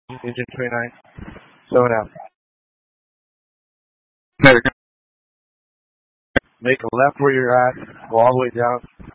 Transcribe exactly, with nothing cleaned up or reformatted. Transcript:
Engine twenty-nine. Slow down. Make a left where you're at. Go all the way down.